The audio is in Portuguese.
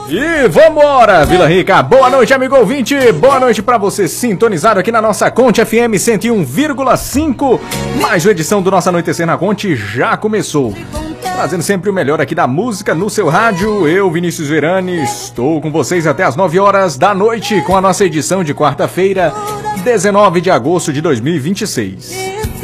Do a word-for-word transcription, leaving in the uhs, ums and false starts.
E vambora, Vila Rica. Boa noite, amigo ouvinte. Boa noite pra você sintonizado aqui na nossa Conte F M cento e um vírgula cinco. Mais uma edição do Nossa Anoitecer na Conte já começou. Trazendo sempre o melhor aqui da música no seu rádio. Eu, Vinícius Verani, estou com vocês até as nove horas da noite com a nossa edição de quarta-feira, dezenove de agosto de dois mil e vinte e seis.